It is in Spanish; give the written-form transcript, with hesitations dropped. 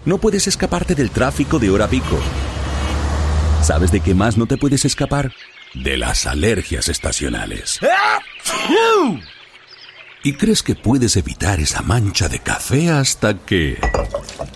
No puedes escaparte del tráfico de hora pico. ¿Sabes de qué más no te puedes escapar? De las alergias estacionales. Y crees que puedes evitar esa mancha de café hasta que